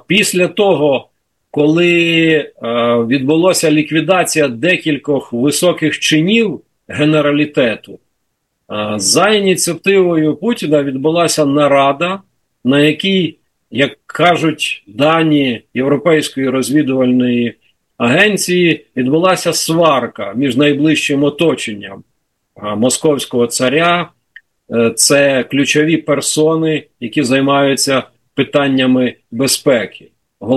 Після того, коли відбулася ліквідація декількох високих чинів генералітету, за ініціативою Путіна відбулася нарада, на якій, як кажуть дані Європейської розвідувальної агенції, відбулася сварка між найближчим оточенням московського царя. Це ключові персони, які займаються питаннями безпеки.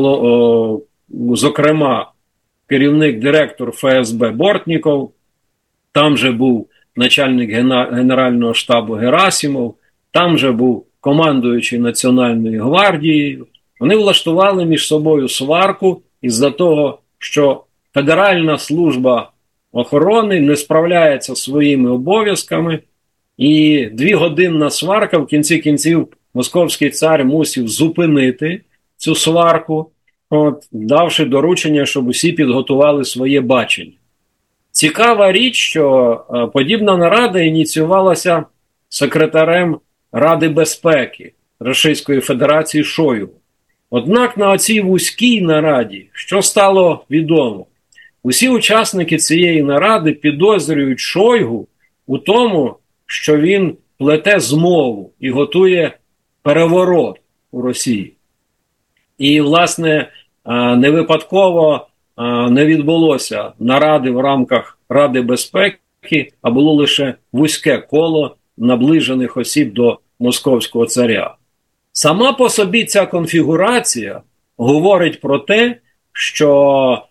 Зокрема, керівник-директор ФСБ Бортніков, там же був начальник Генерального штабу Герасимов, там же був командуючий Національною гвардією. Вони влаштували між собою сварку із-за того, що Федеральна служба охорони не справляється своїми обов'язками, і 2-годинна сварка, в кінці кінців московський цар мусив зупинити цю сварку, давши доручення, щоб усі підготували своє бачення. Цікава річ, що подібна нарада ініціювалася секретарем Ради безпеки Російської Федерації Шойгу. Однак на оцій вузькій нараді, що стало відомо, усі учасники цієї наради підозрюють Шойгу у тому, що він плете змову і готує переворот у Росії. І, власне, не випадково не відбулося наради в рамках Ради безпеки, а було лише вузьке коло наближених осіб до московського царя. Сама по собі ця конфігурація говорить про те, що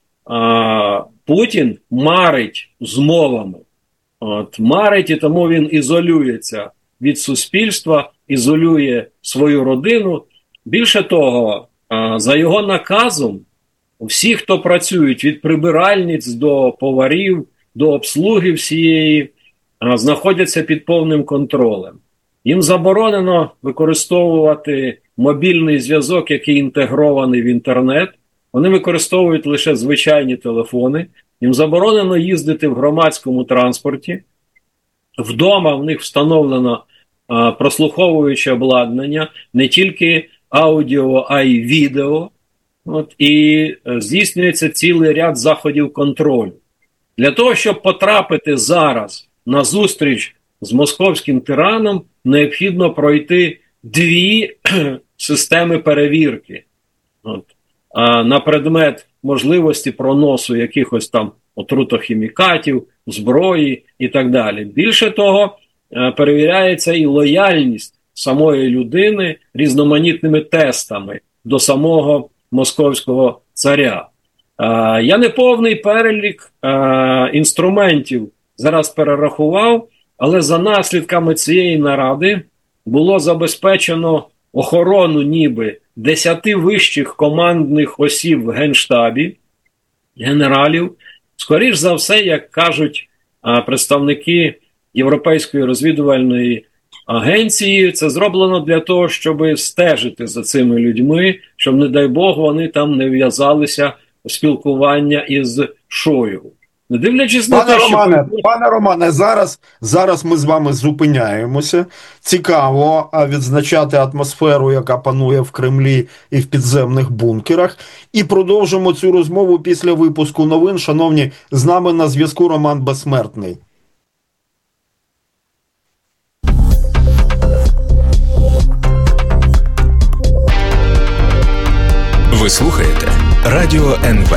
Путін марить змовами. Марить, і тому він ізолюється від суспільства, ізолює свою родину. Більше того, за його наказом, всі, хто працюють від прибиральниць до поварів, до обслуги всієї, знаходяться під повним контролем. Їм заборонено використовувати мобільний зв'язок, який інтегрований в інтернет. Вони використовують лише звичайні телефони. Їм заборонено їздити в громадському транспорті. Вдома в них встановлено прослуховуюче обладнання, не тільки аудіо, а й відео. І здійснюється цілий ряд заходів контролю. Для того, щоб потрапити зараз на зустріч з московським тираном, необхідно пройти 2 системи перевірки. На предмет можливості проносу якихось там отрутохімікатів, зброї і так далі. Більше того, перевіряється і лояльність самої людини різноманітними тестами до самого московського царя. Я неповний перелік інструментів зараз перерахував, але за наслідками цієї наради було забезпечено охорону ніби 10 вищих командних осіб в Генштабі, генералів. Скоріш за все, як кажуть представники Європейської розвідувальної агенції, це зроблено для того, щоб стежити за цими людьми, щоб, не дай Бог, вони там не в'язалися у спілкування із Шойгу. Не дивлячись на те, Пане Романе, зараз ми з вами зупиняємося. Цікаво відзначати атмосферу, яка панує в Кремлі і в підземних бункерах. І продовжимо цю розмову після випуску новин. Шановні, з нами на зв'язку Роман Безсмертний. Ви слухаєте Радіо НВ.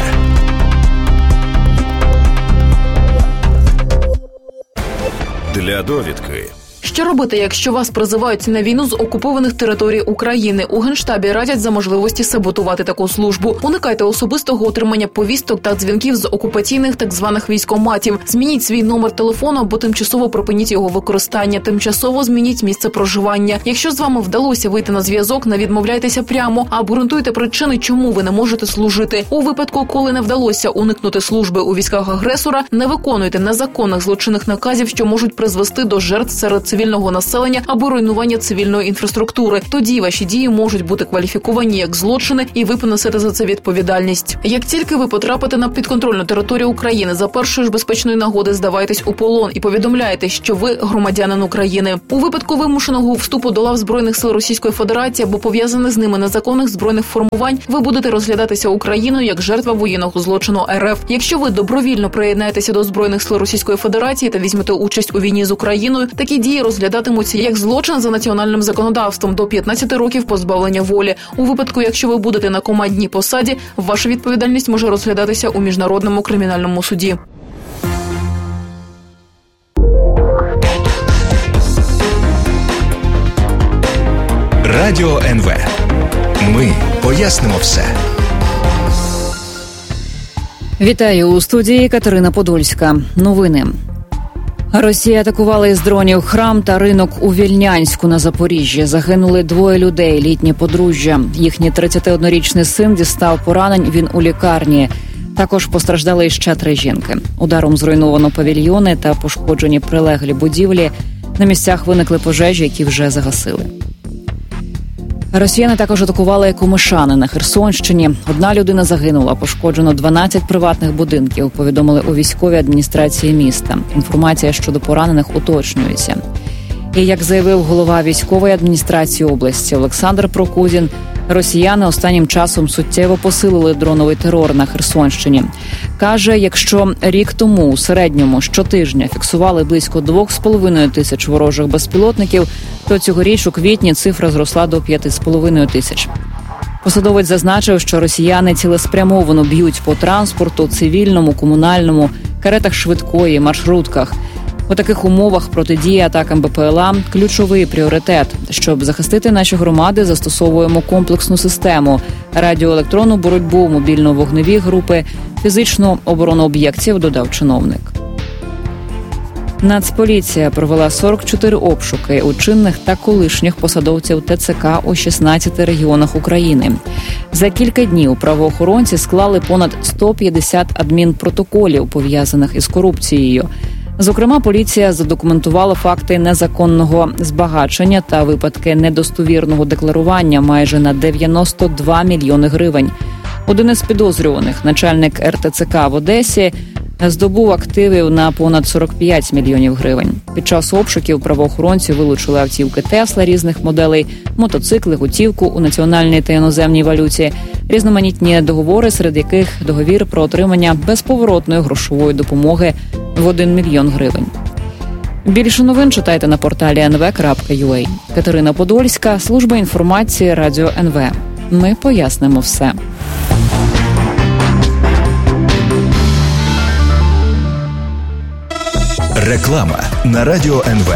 Для довідки. Що робити, якщо вас призивають на війну з окупованих територій України? У Генштабі радять за можливості саботувати таку службу. Уникайте особистого отримання повісток та дзвінків з окупаційних так званих військкоматів. Змініть свій номер телефону або тимчасово припиніть його використання. Тимчасово змініть місце проживання. Якщо з вами вдалося вийти на зв'язок, не відмовляйтеся прямо, а обґрунтуйте причини, чому ви не можете служити. У випадку, коли не вдалося уникнути служби у військах агресора, не виконуйте незаконних злочинних наказів, що можуть призвести до жертв серед цивільного населення або руйнування цивільної інфраструктури. Тоді ваші дії можуть бути кваліфіковані як злочини, і ви понесете за це відповідальність. Як тільки ви потрапите на підконтрольну територію України, за першої ж безпечної нагоди здавайтесь у полон і повідомляєте, що ви громадянин України. У випадку вимушеного вступу до лав Збройних сил Російської Федерації або пов'язаних з ними незаконних збройних формувань, ви будете розглядатися Україною як жертва воєнного злочину РФ. Якщо ви добровільно приєднаєтеся до Збройних сил Російської Федерації та візьмете участь у війні з Україною, такі дії розглядатимуться як злочин за національним законодавством до 15 років позбавлення волі. У випадку, якщо ви будете на командній посаді, ваша відповідальність може розглядатися у Міжнародному кримінальному суді. Радіо НВ. Ми пояснимо все. Вітаю, у студії Катерина Подольська. Новини. Росія атакувала із дронів храм та ринок у Вільнянську на Запоріжжі. Загинули 2 людей, літнє подружжя. Їхній 31-річний син дістав поранень, він у лікарні. Також постраждали ще 3 жінки. Ударом зруйновано павільйони та пошкоджені прилеглі будівлі. На місцях виникли пожежі, які вже загасили. Росіяни також атакували Комишани на Херсонщині. 1 людина загинула, пошкоджено 12 приватних будинків, повідомили у військовій адміністрації міста. Інформація щодо поранених уточнюється. І, як заявив голова військової адміністрації області Олександр Прокудін, росіяни останнім часом суттєво посилили дроновий терор на Херсонщині. Каже, якщо рік тому у середньому щотижня фіксували близько 2,5 тисяч ворожих безпілотників, то цьогоріч у квітні цифра зросла до 5,5 тисяч. Посадовець зазначив, що росіяни цілеспрямовано б'ють по транспорту, цивільному, комунальному, каретах швидкої, маршрутках. У таких умовах протидія атакам БПЛА – ключовий пріоритет. Щоб захистити наші громади, застосовуємо комплексну систему – радіоелектронну боротьбу, мобільно-вогневі групи, фізичну оборону об'єктів, додав чиновник. Нацполіція провела 44 обшуки у чинних та колишніх посадовців ТЦК у 16 регіонах України. За кілька днів правоохоронці склали понад 150 адмінпротоколів, пов'язаних із корупцією. Зокрема, поліція задокументувала факти незаконного збагачення та випадки недостовірного декларування майже на 92 мільйони гривень. Один із підозрюваних, начальник РТЦК в Одесі, здобув активів на понад 45 мільйонів гривень. Під час обшуків правоохоронці вилучили автівки Тесла різних моделей, мотоцикли, готівку у національній та іноземній валюті, різноманітні договори, серед яких договір про отримання безповоротної грошової допомоги в 1 мільйон гривень. Більше новин читайте на порталі nv.ua. Катерина Подольська, служба інформації Радіо НВ. Ми пояснимо все. Реклама на Радіо НВ.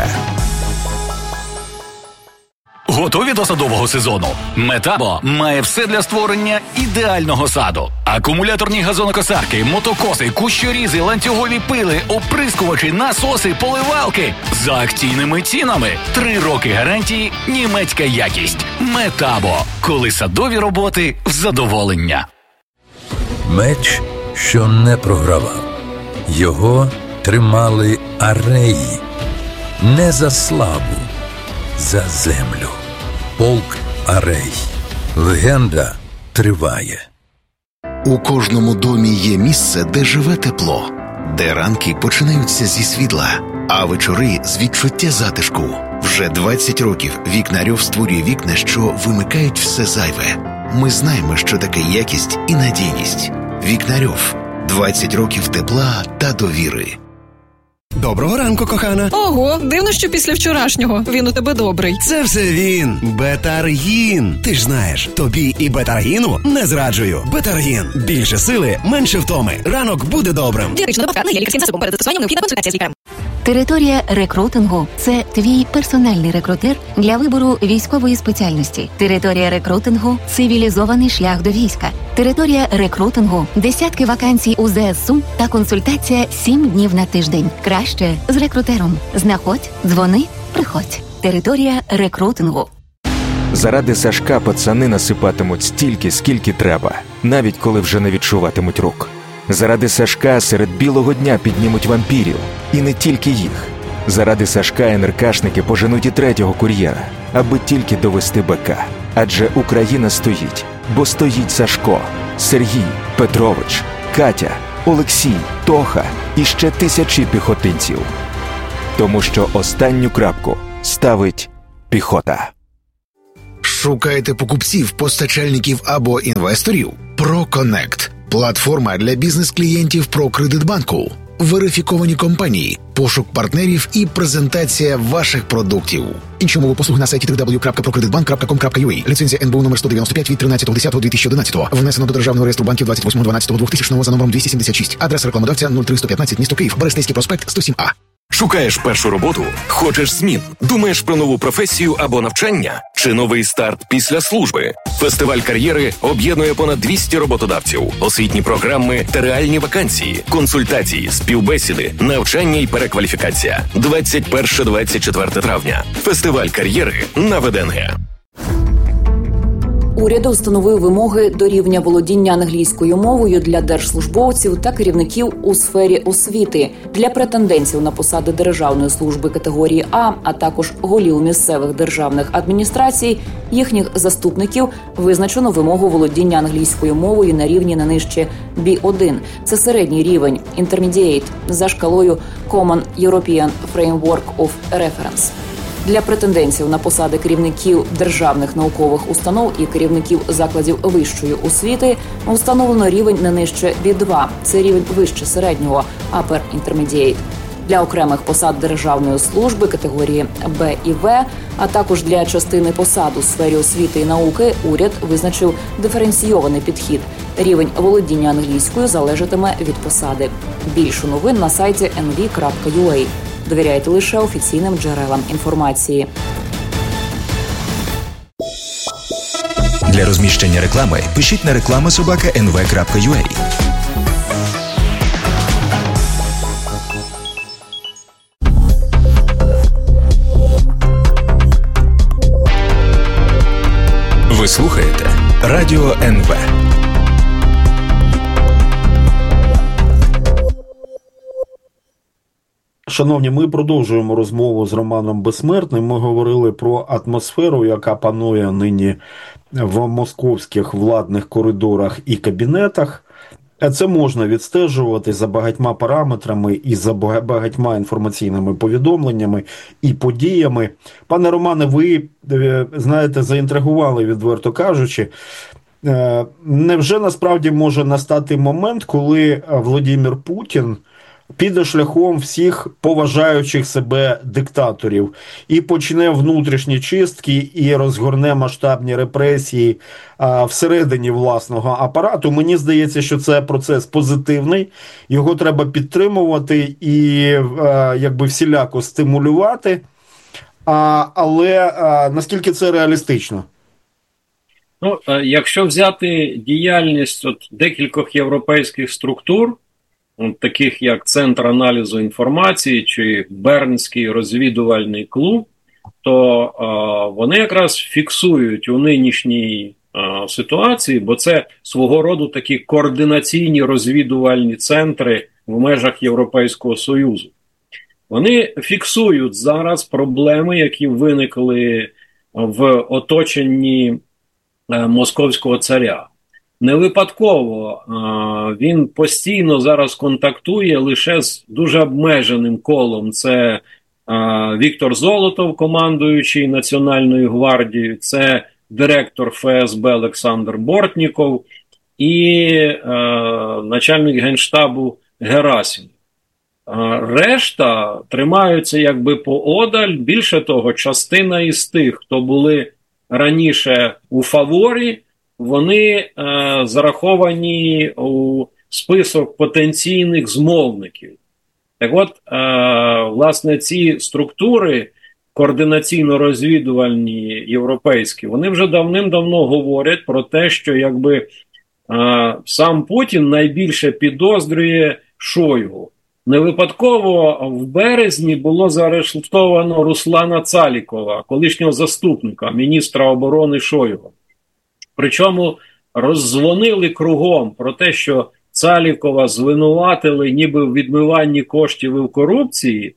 Готові до садового сезону? Метабо має все для створення ідеального саду. Акумуляторні газонокосарки, мотокоси, кущорізи, ланцюгові пили, оприскувачі, насоси, поливалки. За акційними цінами. 3 роки гарантії, німецька якість. Метабо. Коли садові роботи в задоволення. Меч, що не програвав. Його тримали ареї. Не за славу, за землю. Полк Арей. Легенда триває. У кожному домі є місце, де живе тепло, де ранки починаються зі світла, а вечори з відчуття затишку. Вже 20 років Вікнарьов створює вікна, що вимикають все зайве. Ми знаємо, що таке якість і надійність. Вікнарьов. 20 років тепла та довіри. Доброго ранку, кохана. Ого, дивно, що після вчорашнього. Він у тебе добрий. Це все він. Бетаргін. Ти ж знаєш, тобі і Бетаргіну не зраджую. Бетаргін. Більше сили, менше втоми. Ранок буде добрим. Дієтична добавка не є лікарським засобом. Перед застосуванням необхідна консультація з лікарем. Територія рекрутингу – це твій персональний рекрутер для вибору військової спеціальності. Територія рекрутингу – цивілізований шлях до війська. Територія рекрутингу – десятки вакансій у ЗСУ та консультація 7 днів на тиждень. Краще з рекрутером. Знаходь, дзвони, приходь. Територія рекрутингу. Заради Сашка пацани насипатимуть стільки, скільки треба, навіть коли вже не відчуватимуть рук. Заради Сашка серед білого дня піднімуть вампірів. І не тільки їх. Заради Сашка НРКшники поженуть і третього кур'єра, аби тільки довести БК. Адже Україна стоїть, бо стоїть Сашко, Сергій, Петрович, Катя, Олексій, Тоха і ще тисячі піхотинців. Тому що останню крапку ставить піхота. Шукаєте покупців, постачальників або інвесторів? ProConnect – платформа для бізнес-клієнтів ProCreditBank. Верифіковані компанії, пошук партнерів і презентація ваших продуктів. Інші умови послуг на сайті www.procreditbank.com.ua. Ліцензія НБУ номер 195 від 13.10.2011. Внесено до Державного реєстру банків 28.12.2000 за номером 276. Адреса рекламодавця 03115, місто Київ, Берестейський проспект 107А. Шукаєш першу роботу? Хочеш змін? Думаєш про нову професію або навчання? Чи новий старт після служби? Фестиваль кар'єри об'єднує понад 200 роботодавців, освітні програми та реальні вакансії, консультації, співбесіди, навчання і перекваліфікація. 21-24 травня. Фестиваль кар'єри на ВДНГ. Уряд встановив вимоги до рівня володіння англійською мовою для держслужбовців та керівників у сфері освіти. Для претендентів на посади державної служби категорії А також голів місцевих державних адміністрацій, їхніх заступників визначено вимогу володіння англійською мовою на рівні не нижче B1. Це середній рівень, Intermediate, за шкалою Common European Framework of Reference. Для претендентів на посади керівників державних наукових установ і керівників закладів вищої освіти встановлено рівень не нижче B2. Це рівень вище середнього, Upper Intermediate. Для окремих посад державної служби категорії Б і В, а також для частини посад у сфері освіти і науки уряд визначив диференційований підхід. Рівень володіння англійською залежатиме від посади. Більше новин на сайті nv.ua. Довіряйте лише офіційним джерелам інформації. Для розміщення реклами пишіть на reklama@nv.ua. Ви слухаєте Радіо НВ. Шановні, ми продовжуємо розмову з Романом Безсмертним. Ми говорили про атмосферу, яка панує нині в московських владних коридорах і кабінетах. Це можна відстежувати за багатьма параметрами і за багатьма інформаційними повідомленнями і подіями. Пане Романе, ви, знаєте, заінтригували, відверто кажучи. Невже насправді може настати момент, коли Володимир Путін піде шляхом всіх поважаючих себе диктаторів і почне внутрішні чистки і розгорне масштабні репресії всередині власного апарату? Мені здається, що це процес позитивний, його треба підтримувати і якби всіляко стимулювати, але наскільки це реалістично? Ну, якщо взяти діяльність декількох європейських структур, таких як Центр аналізу інформації чи Бернський розвідувальний клуб, то вони якраз фіксують у нинішній ситуації, бо це свого роду такі координаційні розвідувальні центри в межах Європейського Союзу. Вони фіксують зараз проблеми, які виникли в оточенні московського царя. Не випадково він постійно зараз контактує лише з дуже обмеженим колом. Це Віктор Золотов, командуючий Національною гвардією, це директор ФСБ Олександр Бортніков і начальник Генштабу Герасимов. Решта тримаються якби поодаль. Більше того, частина із тих, хто були раніше у фаворі, вони зараховані у список потенційних змовників. Так от, власне, ці структури координаційно-розвідувальні європейські, вони вже давним-давно говорять про те, що якби сам Путін найбільше підозрює Шойгу. Не випадково в березні було заарештовано Руслана Цалікова, колишнього заступника міністра оборони Шойгу. Причому роздзвонили кругом про те, що Цалікова звинуватили ніби в відмиванні коштів і в корупції,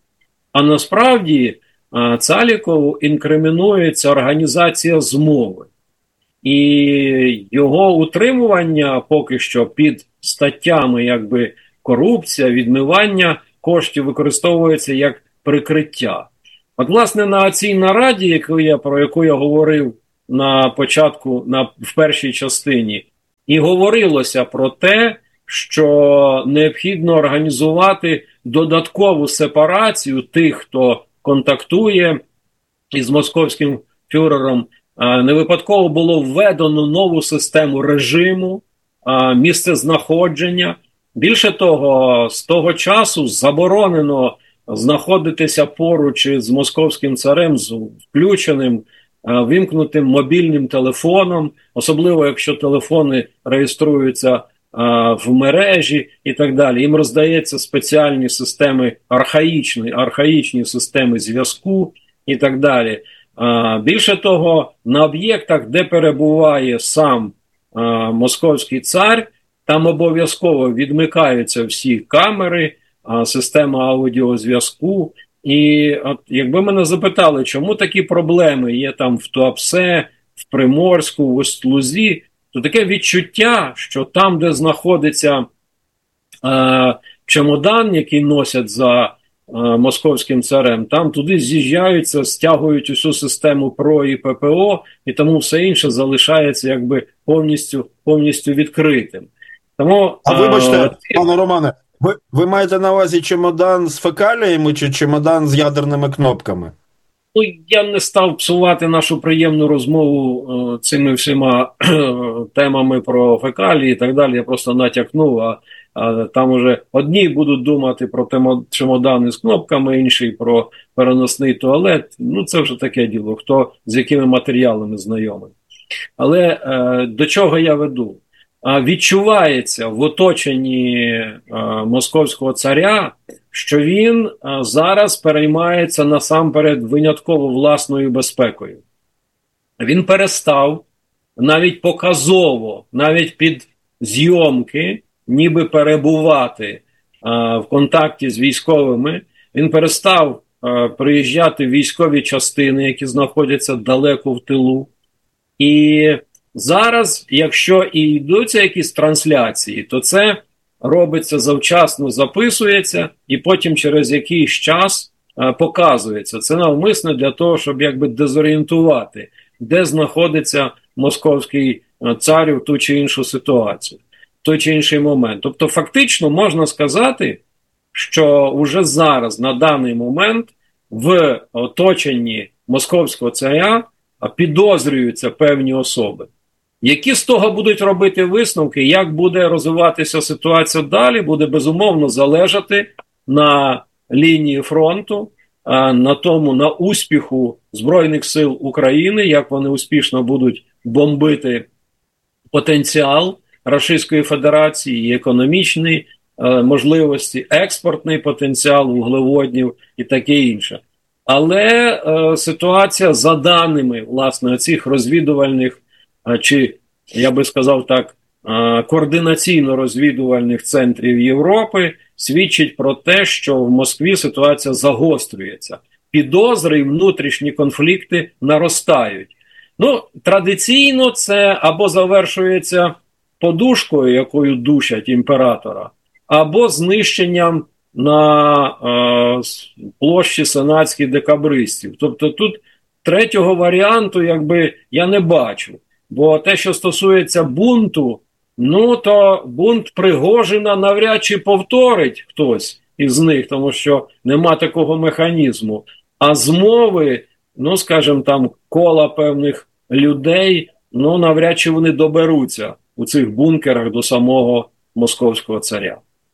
А насправді Цалікову інкримінується організація змови. І його утримування поки що під статтями якби корупція, відмивання коштів використовується як прикриття. От, власне, на цій нараді, про яку я говорив на початку, в першій частині, і говорилося про те, що необхідно організувати додаткову сепарацію тих, хто контактує із московським фюрером. Не випадково було введено нову систему режиму, місцезнаходження. Більше того, з того часу заборонено знаходитися поруч із московським царем з включеним, вимкнутим мобільним телефоном, особливо якщо телефони реєструються в мережі і так далі. Їм роздається спеціальні системи, архаїчні системи зв'язку і так далі. Більше того, на об'єктах, де перебуває сам московський цар, там обов'язково відмикаються всі камери, система аудіозв'язку. І от, якби мене запитали, чому такі проблеми є там в Туапсе, в Приморську, в Ост-Лузі, то таке відчуття, що там, де знаходиться чемодан, який носять за московським царем, там туди з'їжджаються, стягують усю систему ПРО і ППО, і тому все інше залишається якби повністю відкритим. Тому, вибачте, пане Романе, ви маєте на увазі чемодан з фекаліями чи чемодан з ядерними кнопками? Ну, я не став псувати нашу приємну розмову цими всіма темами про фекалії і так далі. Я просто натякнув, а там уже одні будуть думати про чемодани з кнопками, інші про переносний туалет. Ну, це вже таке діло, хто з якими матеріалами знайомий. Але до чого я веду? Відчувається в оточенні московського царя, що він зараз переймається насамперед винятково власною безпекою. Він перестав навіть показово, навіть під зйомки, ніби перебувати в контакті з військовими. Він перестав приїжджати в військові частини, які знаходяться далеко в тилу. І зараз, якщо і йдуться якісь трансляції, то це робиться завчасно, записується і потім через якийсь час показується. Це навмисно для того, щоб якби дезорієнтувати, де знаходиться московський цар в ту чи іншу ситуацію, в той чи інший момент. Тобто фактично можна сказати, що вже зараз, на даний момент, в оточенні московського царя підозрюються певні особи. Які з того будуть робити висновки, як буде розвиватися ситуація далі, буде безумовно залежати на лінії фронту, на успіху Збройних сил України, як вони успішно будуть бомбити потенціал Російської Федерації, і економічні можливості, експортний потенціал вуглеводнів і таке інше. Але ситуація за даними, власне, цих розвідувальних, чи, я би сказав так, координаційно-розвідувальних центрів Європи свідчить про те, що в Москві ситуація загострюється. Підозри і внутрішні конфлікти наростають. Ну, традиційно це або завершується подушкою, якою душать імператора, або знищенням на площі сенатських декабристів. Тобто тут третього варіанту якби я не бачу. Бо те, що стосується бунту, ну то бунт Пригожина навряд чи повторить хтось із них, тому що нема такого механізму. А змови, ну скажімо там, кола певних людей, ну навряд чи вони доберуться у цих бункерах до самого московського царя.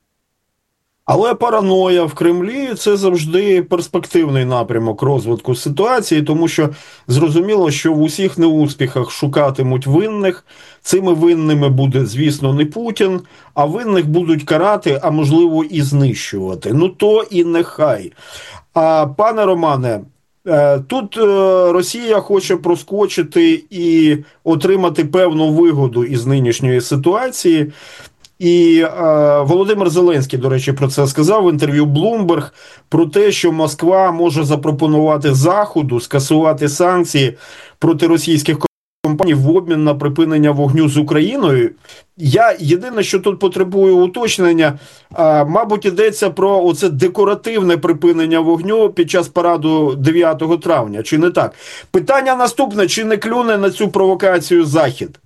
Але параноя в Кремлі – це завжди перспективний напрямок розвитку ситуації, тому що зрозуміло, що в усіх неуспіхах шукатимуть винних. Цими винними буде, звісно, не Путін, а винних будуть карати, а можливо і знищувати. Ну то і нехай. Пане Романе, тут Росія хоче проскочити і отримати певну вигоду із нинішньої ситуації. І Володимир Зеленський, до речі, про це сказав в інтерв'ю Bloomberg, про те, що Москва може запропонувати Заходу скасувати санкції проти російських компаній в обмін на припинення вогню з Україною. Я єдине, що тут потребую уточнення, мабуть, йдеться про оце декоративне припинення вогню під час параду 9 травня, чи не так? Питання наступне, чи не клюне на цю провокацію Захід?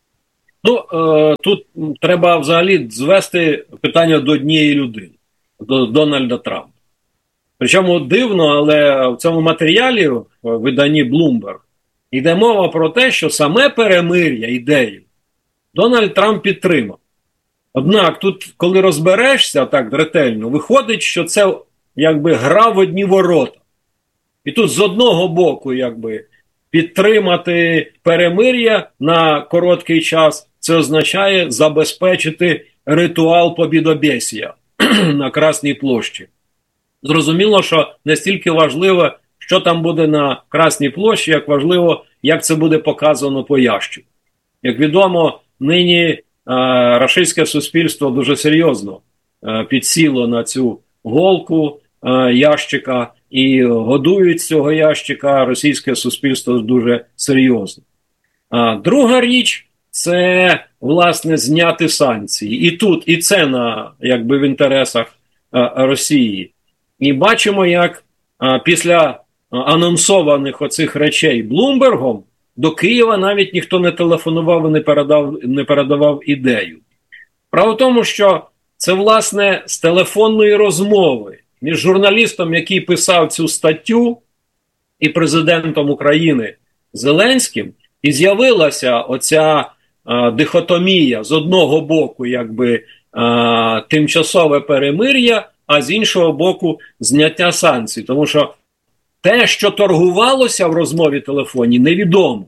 Ну, тут треба взагалі звести питання до однієї людини, до Дональда Трампа. Причому дивно, але в цьому матеріалі, в виданні Bloomberg, йде мова про те, що саме перемир'я, ідею, Дональд Трамп підтримав. Однак тут, коли розберешся так ретельно, виходить, що це якби гра в одні ворота. І тут з одного боку якби підтримати перемир'я на короткий час, це означає забезпечити ритуал побідобєсія на Красній площі. Зрозуміло, що не стільки важливо, що там буде на Красній площі, як важливо, як це буде показано по ящику. Як відомо, нині рашистське суспільство дуже серйозно підсіло на цю голку ящика і годують з цього ящика російське суспільство дуже серйозно. Друга річ – це, власне, зняти санкції. І тут, і це якби в інтересах Росії. І бачимо, як після анонсованих оцих речей Блумбергом до Києва навіть ніхто не телефонував і не передавав ідею. Справа в тому, що це, власне, з телефонної розмови між журналістом, який писав цю статтю, і президентом України Зеленським, і з'явилася оця дихотомія з одного боку, якби тимчасове перемир'я, а з іншого боку зняття санкцій. Тому що те, що торгувалося в розмові телефонній, невідомо.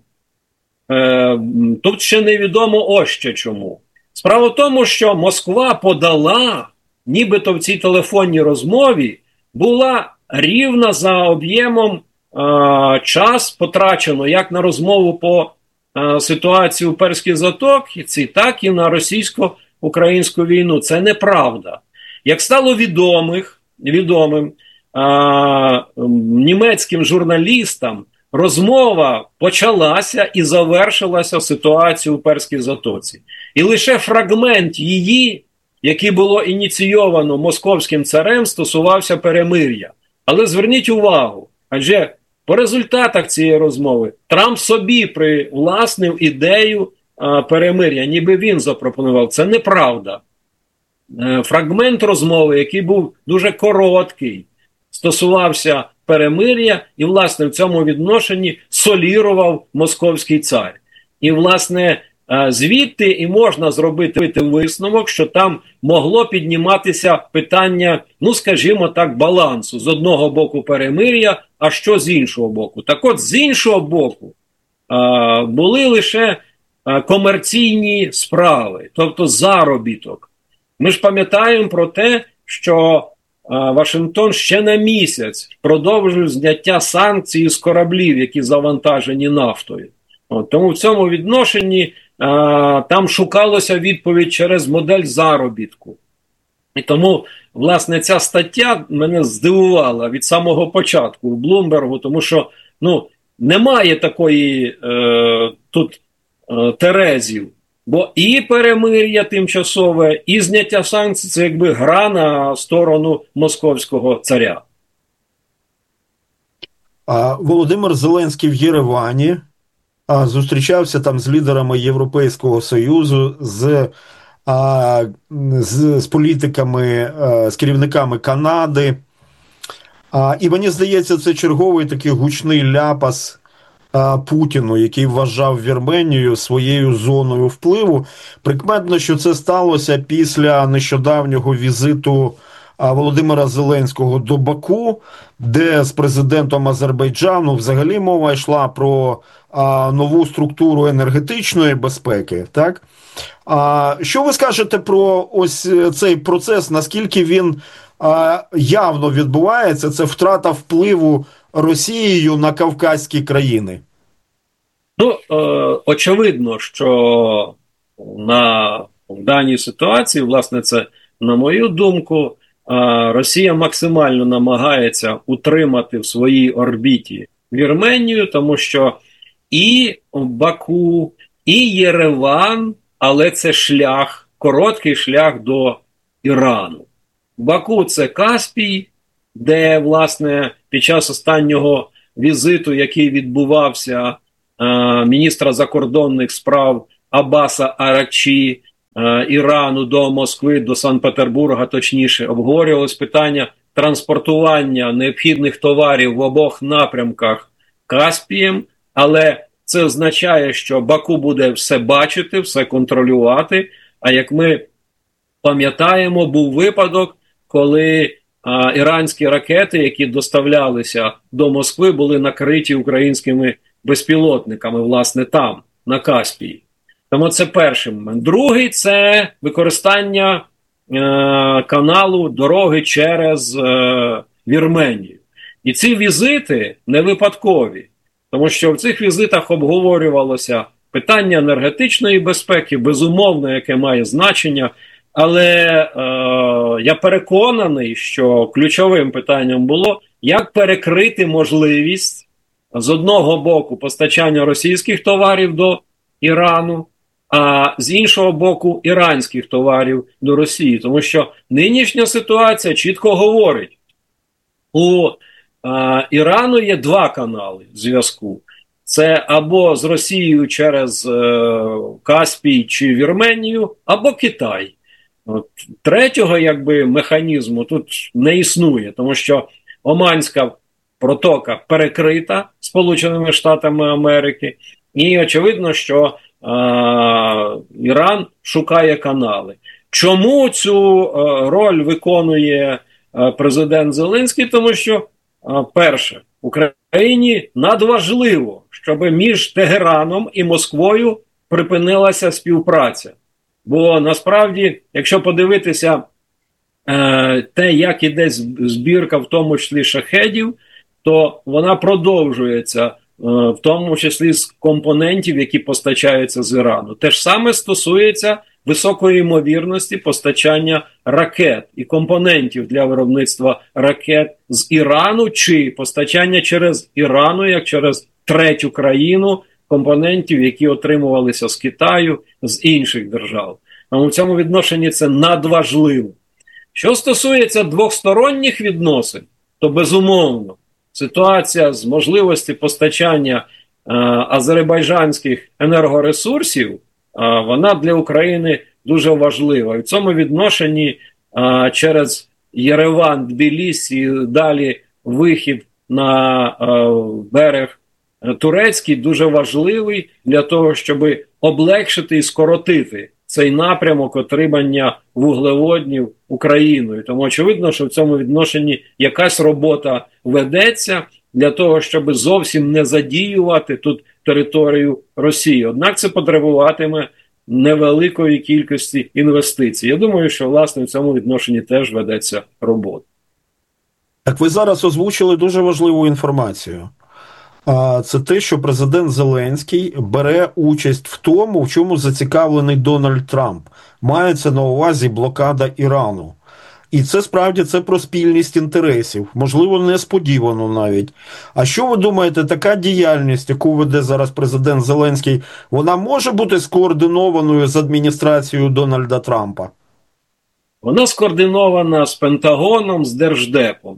Тут ще невідомо ось ще чому. Справа в тому, що Москва подала, нібито в цій телефонній розмові, була рівна за об'ємом час потрачено як на розмову по ситуації у Перській затоці, так і на російсько-українську війну. Це неправда. Як стало відомим німецьким журналістам, розмова почалася і завершилася ситуацією у Перській затоці. І лише фрагмент її, який було ініційовано московським царем, стосувався перемир'я. Але зверніть увагу, адже по результатах цієї розмови Трамп собі привласнив ідею перемир'я, ніби він запропонував. Це неправда. Фрагмент розмови, який був дуже короткий, стосувався перемир'я і, власне, в цьому відношенні солірував московський цар. І, власне, звідти і можна зробити висновок, що там могло підніматися питання, ну, скажімо так, балансу. З одного боку перемир'я, а що з іншого боку? Так от, з іншого боку, були лише комерційні справи, тобто заробіток. Ми ж пам'ятаємо про те, що Вашингтон ще на місяць продовжує зняття санкцій з кораблів, які завантажені нафтою. Тому в цьому відношенні там шукалося відповідь через модель заробітку. І тому, власне, ця стаття мене здивувала від самого початку в Блумбергу, тому що немає такої тут терезів. Бо і перемир'я тимчасове, і зняття санкцій – це якби гра на сторону московського царя. Володимир Зеленський в Єревані зустрічався там з лідерами Європейського Союзу, з політиками, з керівниками Канади. І мені здається, це черговий такий гучний ляпас Путіну, який вважав Вірменію своєю зоною впливу. Прикметно, що це сталося після нещодавнього візиту Володимира Зеленського до Баку, де з президентом Азербайджану взагалі мова йшла про нову структуру енергетичної безпеки. Так? Що ви скажете про ось цей процес, наскільки він явно відбувається, це втрата впливу Росією на кавказькі країни? Очевидно, що на В даній ситуації, власне, це, на мою думку, Росія максимально намагається утримати в своїй орбіті Вірменію, тому що і Баку, і Єреван, але це шлях, короткий шлях до Ірану. Баку – це Каспій, де, власне, під час останнього візиту, який відбувався міністра закордонних справ Аббаса Аракчі, Ірану до Москви, до Санкт-Петербурга, точніше, обговорювалось питання транспортування необхідних товарів в обох напрямках Каспієм, але це означає, що Баку буде все бачити, все контролювати, а як ми пам'ятаємо, був випадок, коли іранські ракети, які доставлялися до Москви, були накриті українськими безпілотниками, власне, там, на Каспії. Тому це перший момент. Другий – це використання каналу дороги через Вірменію. І ці візити не випадкові, тому що в цих візитах обговорювалося питання енергетичної безпеки, безумовно, яке має значення, але я переконаний, що ключовим питанням було, як перекрити можливість з одного боку постачання російських товарів до Ірану, а з іншого боку іранських товарів до Росії. Тому що нинішня ситуація чітко говорить, у Ірану є два канали зв'язку. Це або з Росією через Каспій чи Вірменію, або Китай. От, третього механізму тут не існує, тому що Оманська протока перекрита Сполученими Штатами Америки, і очевидно, що Іран шукає канали. Чому цю роль виконує президент Зеленський? Тому що, перше, Україні надважливо, щоб між Тегераном і Москвою припинилася співпраця. Бо насправді, якщо подивитися те, як іде збірка, в тому числі шахедів, то вона продовжується, в тому числі з компонентів, які постачаються з Ірану. Те ж саме стосується високої ймовірності постачання ракет і компонентів для виробництва ракет з Ірану, чи постачання через Ірану, як через третю країну, компонентів, які отримувалися з Китаю, з інших держав. Тому в цьому відношенні це надважливо. Що стосується двосторонніх відносин, то безумовно ситуація з можливості постачання азербайджанських енергоресурсів, вона для України дуже важлива. І в цьому відношенні через Єреван, Тбілісі, далі вихід на берег турецький дуже важливий для того, щоб облегшити і скоротити цей напрямок отримання вуглеводнів Україною. Тому очевидно, що в цьому відношенні якась робота ведеться для того, щоб зовсім не задіювати тут територію Росії. Однак це потребуватиме невеликої кількості інвестицій. Я думаю, що, власне, в цьому відношенні теж ведеться робота. Так ви зараз озвучили дуже важливу інформацію. Це те, що президент Зеленський бере участь в тому, в чому зацікавлений Дональд Трамп. Мається на увазі блокада Ірану. І це справді це про спільність інтересів, можливо, несподівано навіть. А що ви думаєте, така діяльність, яку веде зараз президент Зеленський, вона може бути скоординованою з адміністрацією Дональда Трампа? Вона скоординована з Пентагоном, з Держдепом.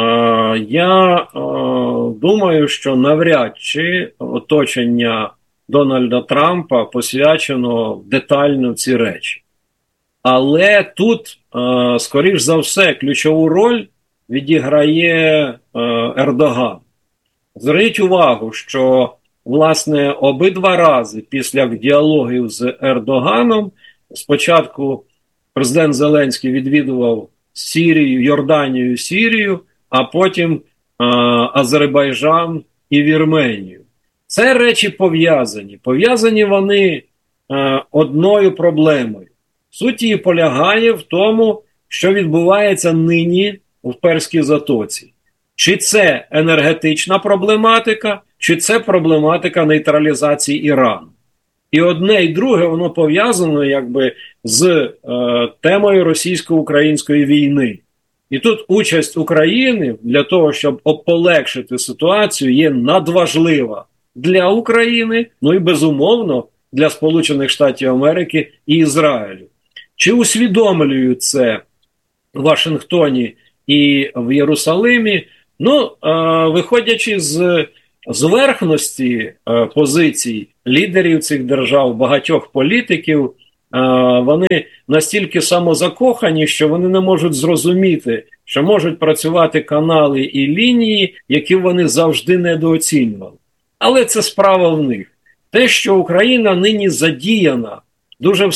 Я думаю, що навряд чи оточення Дональда Трампа посвячено детально ці речі. Але тут, скоріш за все, ключову роль відіграє Ердоган. Зверніть увагу, що, власне, обидва рази після діалогів з Ердоганом спочатку президент Зеленський відвідував Сирію, Йорданію, Сирію, а потім Азербайджан і Вірменію. Це речі пов'язані. Пов'язані вони одною проблемою. Суть її полягає в тому, що відбувається нині в Перській затоці. Чи це енергетична проблематика, чи це проблематика нейтралізації Ірану. І одне, і друге, воно пов'язано якби з темою російсько-української війни. І тут участь України для того, щоб полегшити ситуацію, є надважлива для України, ну і безумовно для Сполучених Штатів Америки і Ізраїлю. Чи усвідомлюють це в Вашингтоні і в Єрусалимі? Ну, виходячи з зверхності позицій лідерів цих держав, багатьох політиків, вони настільки самозакохані, що вони не можуть зрозуміти, що можуть працювати канали і лінії, які вони завжди недооцінювали. Але це справа в них. Те, що Україна нині задіяна дуже в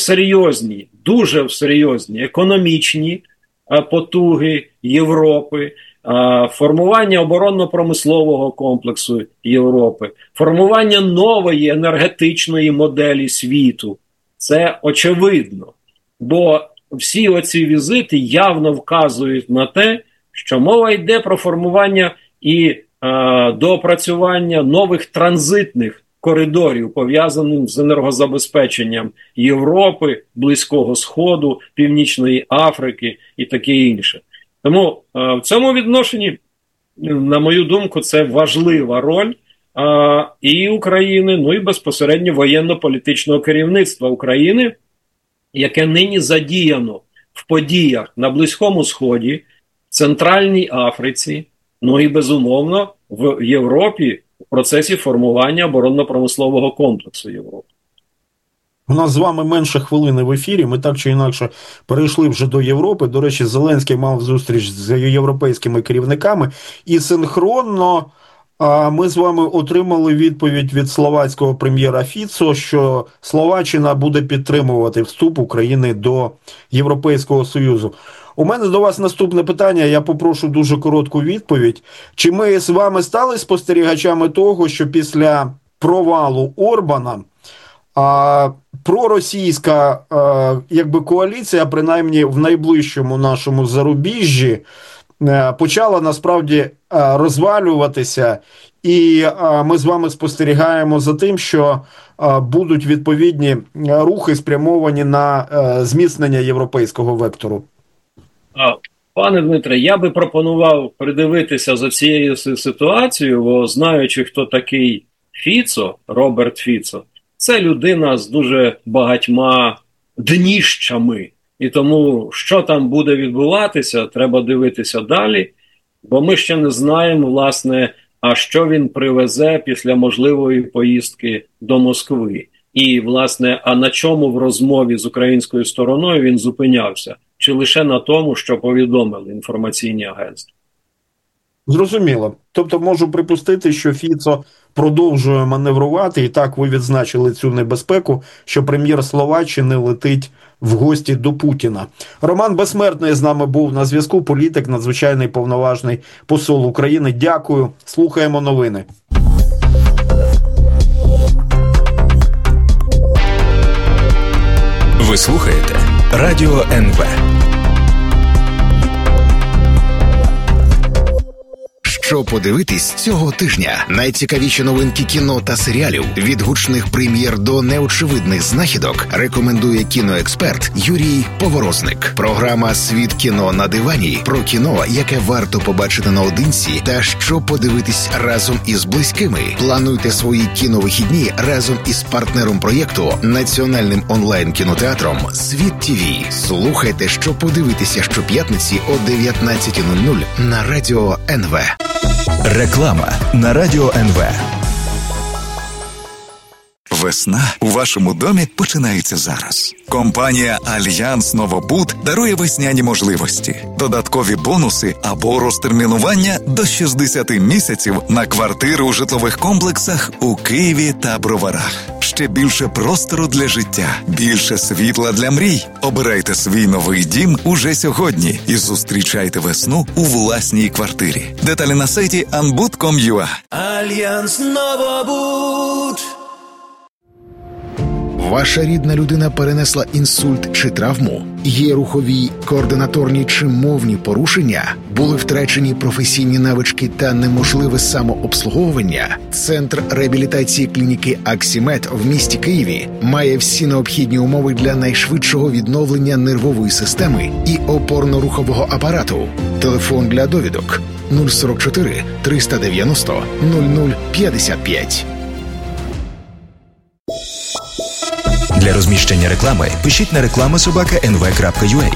серйозні економічні потуги Європи, формування оборонно-промислового комплексу Європи, формування нової енергетичної моделі світу. Це очевидно, бо всі оці візити явно вказують на те, що мова йде про формування і доопрацювання нових транзитних коридорів, пов'язаних з енергозабезпеченням Європи, Близького Сходу, Північної Африки і таке інше. Тому в цьому відношенні, на мою думку, це важлива роль і України, ну і безпосередньо воєнно-політичного керівництва України, яке нині задіяно в подіях на Близькому Сході, Центральній Африці, ну і безумовно в Європі в процесі формування оборонно-промислового комплексу Європи. У нас з вами менше хвилини в ефірі, ми так чи інакше перейшли вже до Європи. До речі, Зеленський мав зустріч з європейськими керівниками, і синхронно ми з вами отримали відповідь від словацького прем'єра Фіцо, що Словаччина буде підтримувати вступ України до Європейського Союзу. У мене до вас наступне питання, я попрошу дуже коротку відповідь. Чи ми з вами стали спостерігачами того, що після провалу Орбана проросійська коаліція, принаймні в найближчому нашому зарубіжжі, почала насправді розвалюватися, і ми з вами спостерігаємо за тим, що будуть відповідні рухи спрямовані на зміцнення європейського вектору? Пане Дмитре, я би пропонував придивитися за цією ситуацією, бо знаючи, хто такий Фіцо, Роберт Фіцо, це людина з дуже багатьма дніщами. І тому, що там буде відбуватися, треба дивитися далі, бо ми ще не знаємо, власне, а що він привезе після можливої поїздки до Москви. І, власне, а на чому в розмові з українською стороною він зупинявся? Чи лише на тому, що повідомили інформаційні агентства? Зрозуміло. Тобто можу припустити, що Фіцо продовжує маневрувати, і так ви відзначили цю небезпеку, що прем'єр Словаччини летить в гості до Путіна. Роман Безсмертний з нами був на зв'язку, політик, надзвичайний повноважний посол України. Дякую. Слухаємо новини. Ви слухаєте Радіо НВ. Що подивитись цього тижня? Найцікавіші новинки кіно та серіалів від гучних прем'єр до неочевидних знахідок рекомендує кіноексперт Юрій Поворозник. Програма «Світ кіно на дивані» про кіно, яке варто побачити наодинці та що подивитись разом із близькими. Плануйте свої кіновихідні разом із партнером проєкту, національним онлайн-кінотеатром «Світ ТВ». Слухайте, що подивитися щоп'ятниці о 19:00 на Радіо НВ. Реклама на Радіо НВ. Весна у вашому домі починається зараз. Компанія «Альянс Новобуд» дарує весняні можливості, додаткові бонуси або розтермінування до 60 місяців на квартири у житлових комплексах у Києві та Броварах. Ще більше простору для життя, більше світла для мрій. Обирайте свій новий дім уже сьогодні і зустрічайте весну у власній квартирі. Деталі на сайті anbud.com.ua. Альянс Новобуд. Ваша рідна людина перенесла інсульт чи травму? Є рухові, координаторні чи мовні порушення? Були втрачені професійні навички та неможливе самообслуговування? Центр реабілітації клініки «Аксімед» в місті Києві має всі необхідні умови для найшвидшого відновлення нервової системи і опорно-рухового апарату. Телефон для довідок 044 390 0055. Для розміщення реклами пишіть на reklama@nv.ua.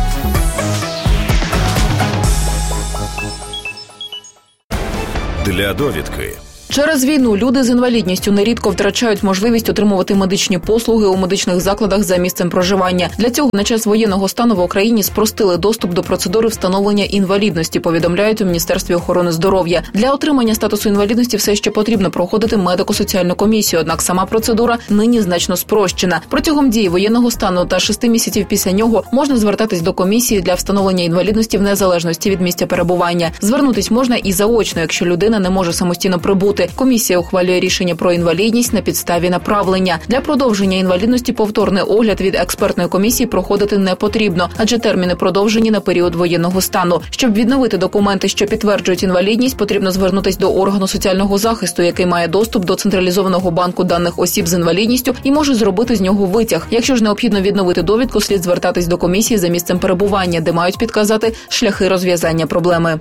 Для довідки. Через війну люди з інвалідністю нерідко втрачають можливість отримувати медичні послуги у медичних закладах за місцем проживання. Для цього на час воєнного стану в Україні спростили доступ до процедури встановлення інвалідності, повідомляють у Міністерстві охорони здоров'я. Для отримання статусу інвалідності все ще потрібно проходити медико-соціальну комісію, однак сама процедура нині значно спрощена. Протягом дії воєнного стану та 6 місяців після нього можна звертатись до комісії для встановлення інвалідності в незалежності від місця перебування. Звернутись можна і заочно, якщо людина не може самостійно прибути. Комісія ухвалює рішення про інвалідність на підставі направлення. Для продовження інвалідності повторний огляд від експертної комісії проходити не потрібно, адже терміни продовжені на період воєнного стану. Щоб відновити документи, що підтверджують інвалідність, потрібно звернутися до органу соціального захисту, який має доступ до централізованого банку даних осіб з інвалідністю і може зробити з нього витяг. Якщо ж необхідно відновити довідку, слід звертатись до комісії за місцем перебування, де мають підказати шляхи розв'язання проблеми.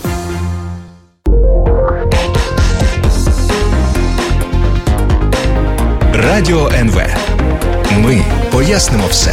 Радіо НВ. Ми пояснимо все.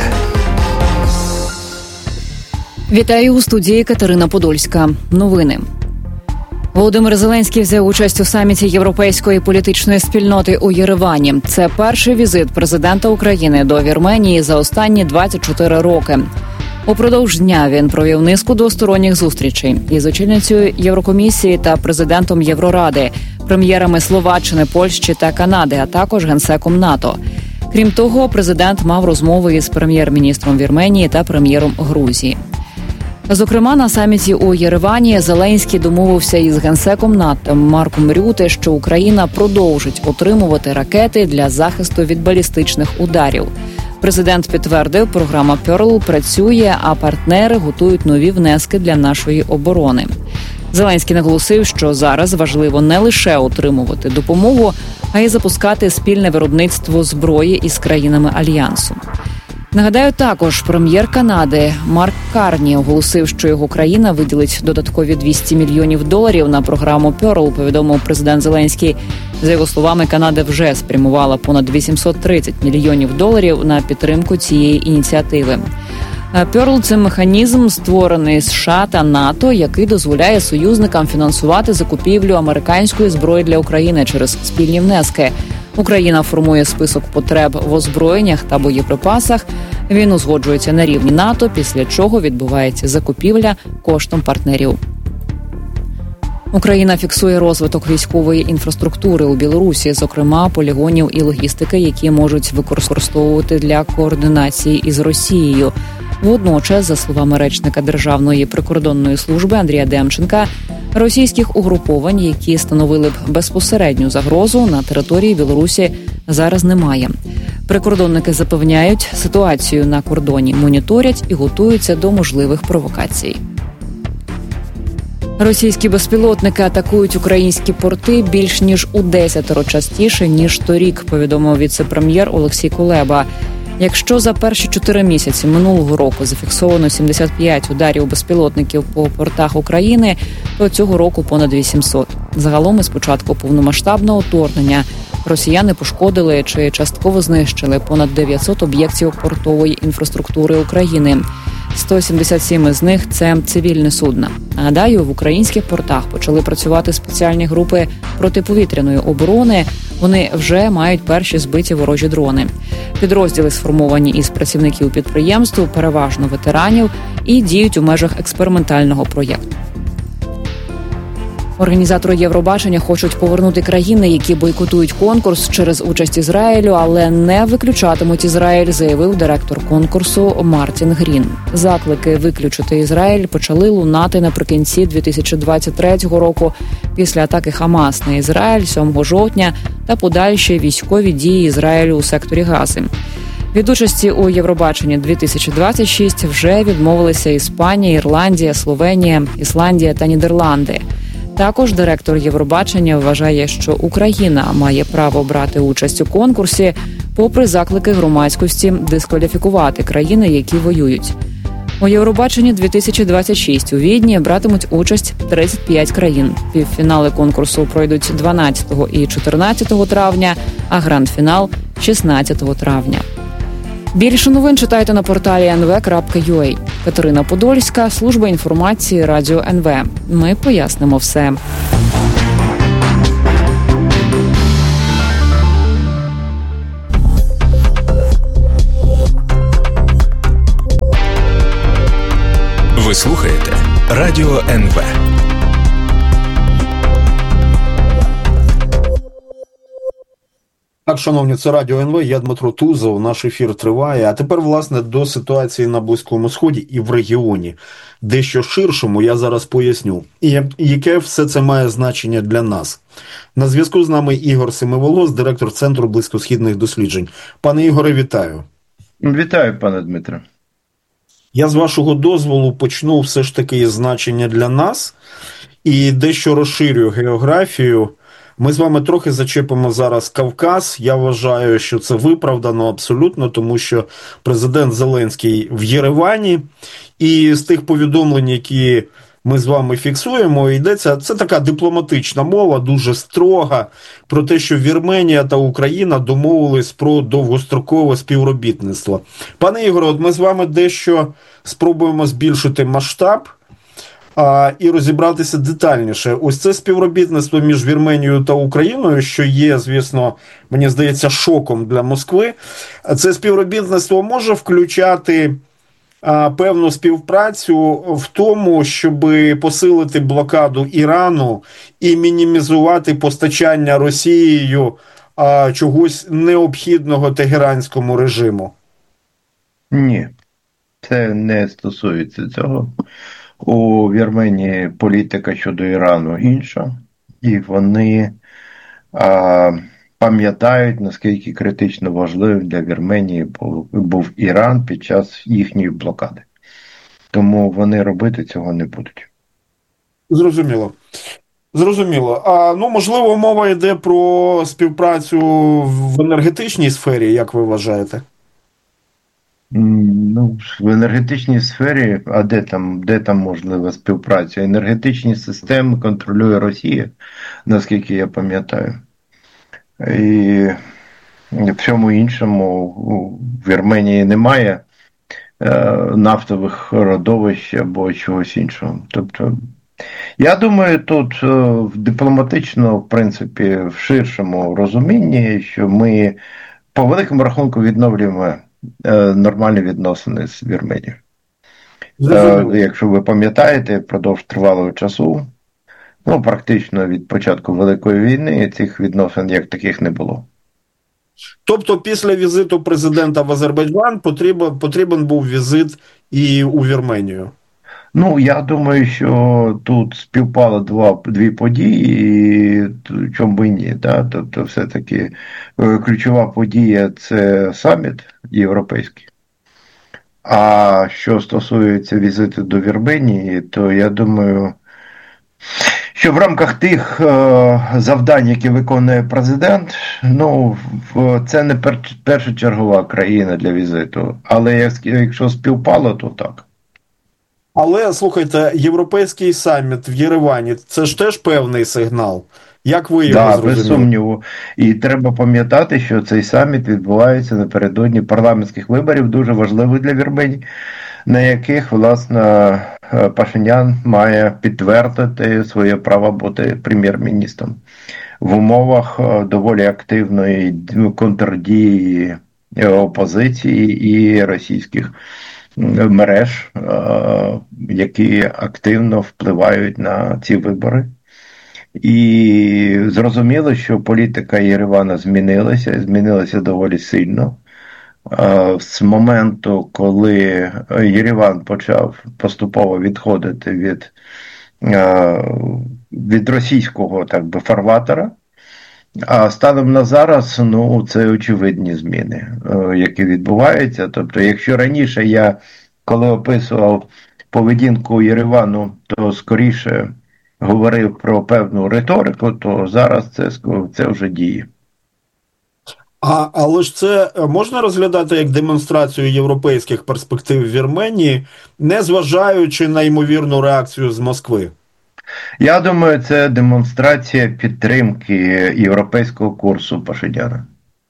Вітаю у студії Катерина Подольська. Новини. Володимир Зеленський взяв участь у саміті Європейської політичної спільноти у Єревані. Це перший візит президента України до Вірменії за останні 24 роки. Упродовж дня він провів низку двосторонніх зустрічей із очільницею Єврокомісії та президентом Євроради, прем'єрами Словаччини, Польщі та Канади, а також генсеком НАТО. Крім того, президент мав розмови із прем'єр-міністром Вірменії та прем'єром Грузії. Зокрема, на саміті у Єревані Зеленський домовився із генсеком НАТО Марком Рюте, що Україна продовжить отримувати ракети для захисту від балістичних ударів. Президент підтвердив, програма «Перл» працює, а партнери готують нові внески для нашої оборони. Зеленський наголосив, що зараз важливо не лише отримувати допомогу, а й запускати спільне виробництво зброї із країнами Альянсу. Нагадаю, також прем'єр Канади Марк Карні оголосив, що його країна виділить додаткові $200 мільйонів на програму «Перл», повідомив президент Зеленський. За його словами, Канада вже спрямувала понад $830 мільйонів на підтримку цієї ініціативи. «Перл» – це механізм, створений США та НАТО, який дозволяє союзникам фінансувати закупівлю американської зброї для України через спільні внески. Україна формує список потреб в озброєннях та боєприпасах. Він узгоджується на рівні НАТО, після чого відбувається закупівля коштом партнерів. Україна фіксує розвиток військової інфраструктури у Білорусі, зокрема полігонів і логістики, які можуть використовувати для координації із Росією. Водночас, за словами речника Державної прикордонної служби Андрія Демченка, російських угруповань, які становили б безпосередню загрозу на території Білорусі, зараз немає. Прикордонники запевняють, ситуацію на кордоні моніторять і готуються до можливих провокацій. Російські безпілотники атакують українські порти більш ніж у 10 частіше, ніж торік, повідомив віце-прем'єр Олексій Кулеба. Якщо за перші 4 місяці минулого року зафіксовано 75 ударів безпілотників по портах України, то цього року понад 800. Загалом із початку повномасштабного вторгнення росіяни пошкодили чи частково знищили понад 900 об'єктів портової інфраструктури України. 177 із них – це цивільні судна. Нагадаю, в українських портах почали працювати спеціальні групи протиповітряної оборони. Вони вже мають перші збиті ворожі дрони. Підрозділи сформовані із працівників підприємств, переважно ветеранів, і діють у межах експериментального проєкту. Організатори Євробачення хочуть повернути країни, які бойкотують конкурс через участь Ізраїлю, але не виключатимуть Ізраїль, заявив директор конкурсу Мартін Грін. Заклики виключити Ізраїль почали лунати наприкінці 2023 року після атаки Хамас на Ізраїль 7 жовтня та подальші військові дії Ізраїлю у секторі Гази. Від участі у Євробаченні 2026 вже відмовилися Іспанія, Ірландія, Словенія, Ісландія та Нідерланди. Також директор Євробачення вважає, що Україна має право брати участь у конкурсі, попри заклики громадськості дискваліфікувати країни, які воюють. У Євробаченні 2026 у Відні братимуть участь 35 країн. Півфінали конкурсу пройдуть 12 і 14 травня, а гранд-фінал – 16 травня. Більше новин читайте на порталі nv.ua. Катерина Подольська, служба інформації Радіо НВ. Ми пояснимо все. Ви слухаєте Радіо НВ. Так, шановні, це Радіо НВ, я Дмитро Тузов, наш ефір триває. А тепер, власне, до ситуації на Близькому Сході і в регіоні. Дещо ширшому я зараз поясню. І яке все це має значення для нас. На зв'язку з нами Ігор Семиволос, директор Центру близькосхідних досліджень. Пане Ігоре, вітаю. Вітаю, пане Дмитре. Я з вашого дозволу почну все ж таки із значення для нас і дещо розширю географію. Ми з вами трохи зачепимо зараз Кавказ. Я вважаю, що це виправдано абсолютно, тому що президент Зеленський в Єревані. І з тих повідомлень, які ми з вами фіксуємо, йдеться, це така дипломатична мова, дуже строга, про те, що Вірменія та Україна домовились про довгострокове співробітництво. Пане Ігоре, от ми з вами дещо спробуємо збільшити масштаб і розібратися детальніше. Ось це співробітництво між Вірменією та Україною, що є, звісно, мені здається, шоком для Москви. Це співробітництво може включати певну співпрацю в тому, щоб посилити блокаду Ірану і мінімізувати постачання Росією чогось необхідного тегеранському режиму? Ні, це не стосується цього. У Вірменії політика щодо Ірану інша, і вони пам'ятають, наскільки критично важливим для Вірменії був Іран під час їхньої блокади. Тому вони робити цього не будуть. Зрозуміло. Зрозуміло. Можливо, мова йде про співпрацю в енергетичній сфері, як ви вважаєте? В енергетичній сфері, а де там можлива співпраця? Енергетичні системи контролює Росія, наскільки я пам'ятаю. І в всьому іншому в Вірменії немає нафтових родовищ або чогось іншого. Тобто, я думаю, тут дипломатично, в принципі, в ширшому розумінні, що ми по великому рахунку відновлюємо нормальні відносини з Вірменією. Якщо ви пам'ятаєте, впродовж тривалого часу, практично від початку Великої війни, цих відносин як таких не було. Тобто після візиту президента в Азербайджан потрібен був візит і у Вірменію? Я думаю, що тут співпало дві події, і чому би ні. Да? Тобто все-таки ключова подія – це саміт європейський. А що стосується візиту до Вірменії, то я думаю, що в рамках тих завдань, які виконує президент, це не першочергова країна для візиту. Але якщо співпало, то так. Але, слухайте, європейський саміт в Єревані – це ж теж певний сигнал. Як ви його зрозуміли? Без сумніву. І треба пам'ятати, що цей саміт відбувається напередодні парламентських виборів, дуже важливих для Вірменії, на яких, власне, Пашинян має підтвердити своє право бути прем'єр-міністром в умовах доволі активної контрдії опозиції і російських мереж, які активно впливають на ці вибори. І зрозуміло, що політика Єревана змінилася доволі сильно. З моменту, коли Єреван почав поступово відходити від російського, так би, фарватера, а станом на зараз, це очевидні зміни, які відбуваються. Тобто, якщо раніше я, коли описував поведінку Єревану, то скоріше говорив про певну риторику, то зараз це вже діє. Але ж це можна розглядати як демонстрацію європейських перспектив в Вірменії, не зважаючи на ймовірну реакцію з Москви? Я думаю, це демонстрація підтримки європейського курсу Пашиняна.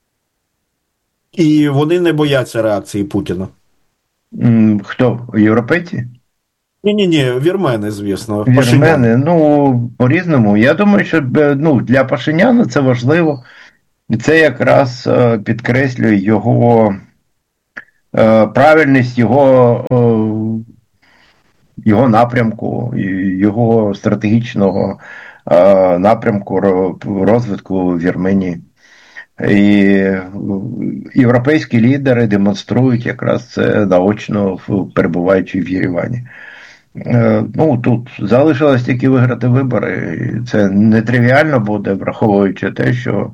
І вони не бояться реакції Путіна? Хто? Європейці? Ні, вірмени, звісно. Вірмени, по-різному. Я думаю, що для Пашиняна це важливо. Це якраз підкреслює його правильність, його напрямку, його стратегічного напрямку розвитку в Вірменії. І європейські лідери демонструють якраз це наочно, перебуваючи в Єревані. Тут залишилось тільки виграти вибори. Це нетривіально буде, враховуючи те, що,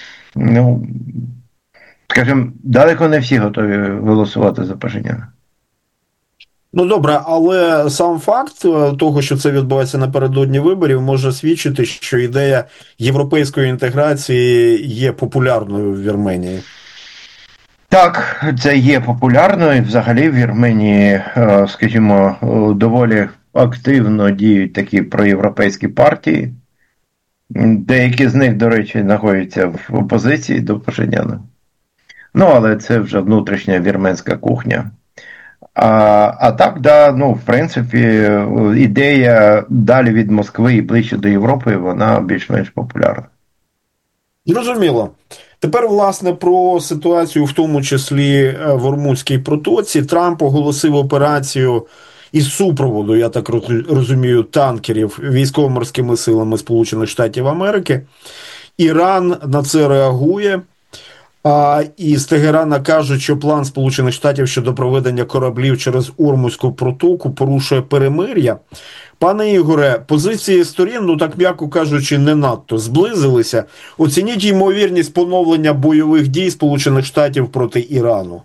скажімо, далеко не всі готові голосувати за Пашиняна. Добре, але сам факт того, що це відбувається напередодні виборів, може свідчити, що ідея європейської інтеграції є популярною в Вірменії. Так, це є популярною. Взагалі в Вірменії, скажімо, доволі активно діють такі проєвропейські партії. Деякі з них, до речі, знаходяться в опозиції до Пашиняна. Але це вже внутрішня вірменська кухня. А так, в принципі, ідея далі від Москви і ближче до Європи, вона більш-менш популярна. Зрозуміло. Тепер, власне, про ситуацію, в тому числі в Ормузькій протоці. Трамп оголосив операцію із супроводу, я так розумію, танкерів військово-морськими силами Сполучених Штатів Америки. Іран на це реагує. І з Тегерана кажуть, що план Сполучених Штатів щодо проведення кораблів через Ормузьку протоку порушує перемир'я. Пане Ігоре, позиції сторін, так м'яко кажучи, не надто зблизилися. Оцініть ймовірність поновлення бойових дій Сполучених Штатів проти Ірану.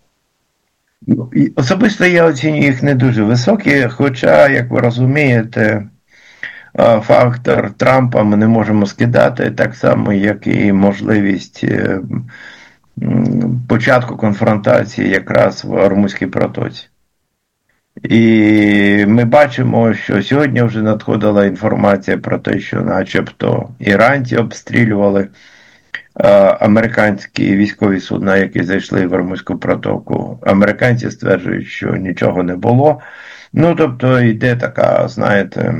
Особисто я оцінюю їх не дуже високі, хоча, як ви розумієте, фактор Трампа ми не можемо скидати, так само, як і можливість початку конфронтації якраз в Ормузькій протоці. І ми бачимо, що сьогодні вже надходила інформація про те, що начебто іранці обстрілювали американські військові судна, які зайшли в Ормузьку протоку. Американці стверджують, що нічого не було. Тобто йде така, знаєте,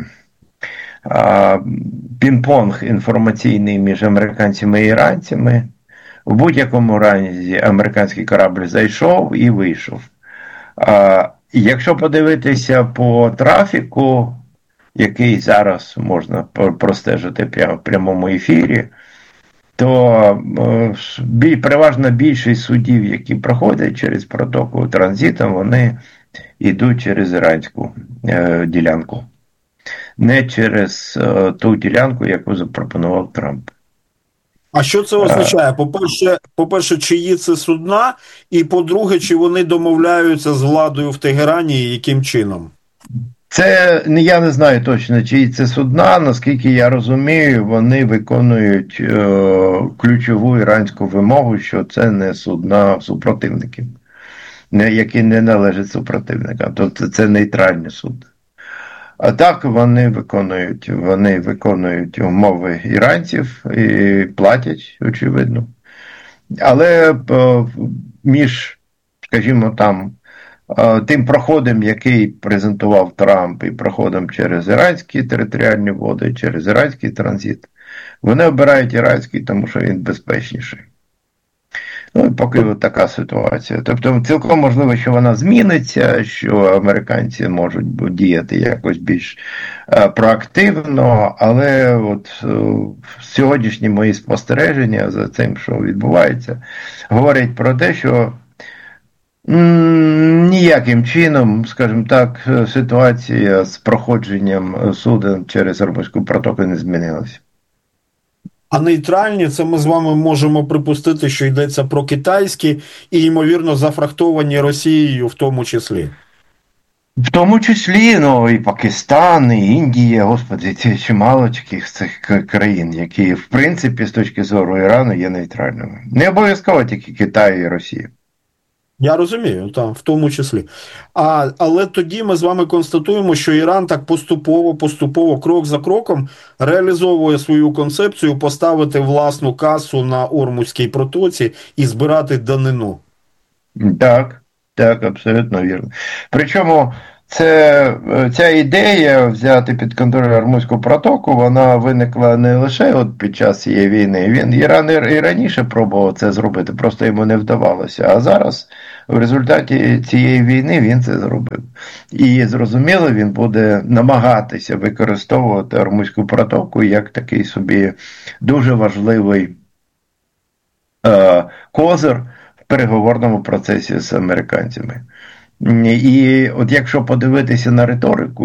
пінг-понг інформаційний між американцями і іранцями. В будь-якому разі американський корабль зайшов і вийшов. Якщо подивитися по трафіку, який зараз можна простежити прямо в прямому ефірі, то переважна більшість судів, які проходять через протоку транзитом, вони йдуть через іранську ділянку. Не через ту ділянку, яку запропонував Трамп. А що це означає? По-перше, чиї це судна? І по-друге, чи вони домовляються з владою в Тегерані і яким чином? Це, я не знаю точно, чиї це судна. Наскільки я розумію, вони виконують ключову іранську вимогу, що це не судна супротивників, які не належать супротивникам. Тобто це нейтральні судна. А так вони виконують умови іранців і платять, очевидно. Але між, скажімо, тим проходом, який презентував Трамп, і проходом через іранські територіальні води, через іранський транзит, вони обирають іранський, тому що він безпечніший. Ну, і поки от така ситуація. Тобто, цілком можливо, що вона зміниться, що американці можуть діяти якось більш проактивно, але от сьогоднішні мої спостереження за цим, що відбувається, говорять про те, що ніяким чином, скажімо так, ситуація з проходженням суден через Ормузьку протоку не змінилася. А нейтральні, це ми з вами можемо припустити, що йдеться про китайські і, ймовірно, зафрахтовані Росією в тому числі. В тому числі, ну, і Пакистан, і Індія, господи, це чимало таких цих країн, які, в принципі, з точки зору Ірану є нейтральними. Не обов'язково тільки Китай і Росія. Я розумію, так, в тому числі. Але тоді ми з вами констатуємо, що Іран так поступово, крок за кроком реалізовує свою концепцію поставити власну касу на Ормузькій протоці і збирати данину. Так, абсолютно вірно. Причому ця ідея взяти під контроль Ормузьку протоку, вона виникла не лише от під час цієї війни. Іран і раніше пробував це зробити, просто йому не вдавалося. А зараз в результаті цієї війни він це зробив. І зрозуміло, він буде намагатися використовувати Ормузьку протоку як такий собі дуже важливий козир в переговорному процесі з американцями. І от якщо подивитися на риторику,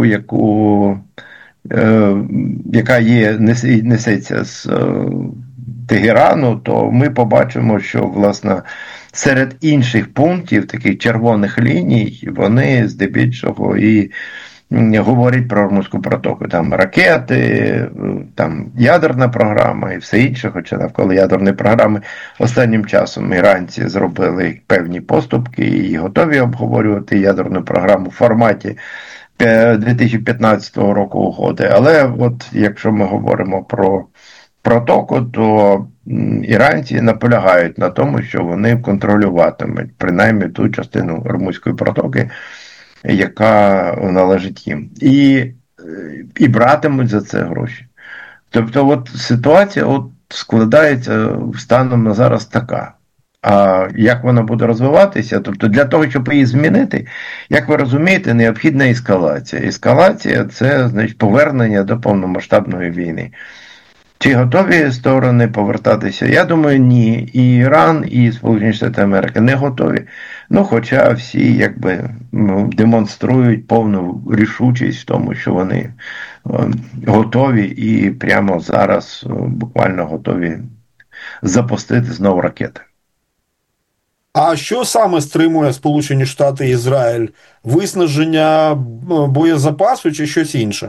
яка несеться з Тегерану, то ми побачимо, що, власне, серед інших пунктів, таких червоних ліній, вони здебільшого і говорять про Ормузьку протоку. Там ракети, там ядерна програма і все інше, хоча навколо ядерної програми останнім часом іранці зробили певні поступки і готові обговорювати ядерну програму в форматі 2015 року угоди. Але от якщо ми говоримо про протоку, то іранці наполягають на тому, що вони контролюватимуть принаймні ту частину Ормузької протоки, яка належить їм. І братимуть за це гроші. Тобто от ситуація складається станом на зараз така. А як вона буде розвиватися? Тобто для того, щоб її змінити, як ви розумієте, необхідна ескалація. Ескалація – це, значить, повернення до повномасштабної війни. Чи готові сторони повертатися? Я думаю, ні. І Іран, і Сполучені Штати Америки не готові. Ну, хоча всі, якби, демонструють повну рішучість в тому, що вони готові і прямо зараз буквально готові запустити знову ракети. А що саме стримує Сполучені Штати і Ізраїль? Виснаження боєзапасу чи щось інше?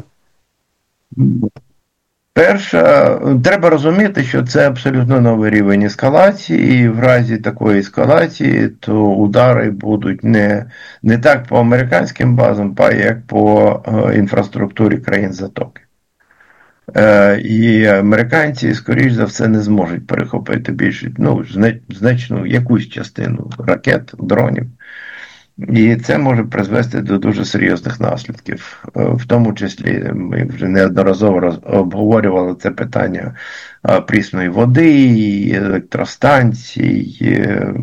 Перше, треба розуміти, що це абсолютно новий рівень ескалації, і в разі такої ескалації, то удари будуть не так по американським базам, як по інфраструктурі країн Затоки. І американці, скоріш за все, не зможуть перехопити більше, значну якусь частину ракет, дронів. І це може призвести до дуже серйозних наслідків. В тому числі ми вже неодноразово обговорювали це питання прісної води, електростанцій,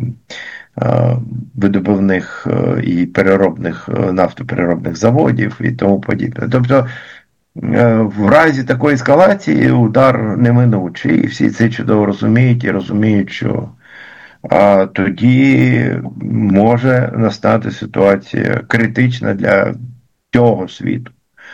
видобувних і переробних, нафтопереробних заводів і тому подібне. Тобто, в разі такої ескалації удар неминучий, і всі це чудово розуміють і розуміють, що тоді може настати ситуація критична для цього світу.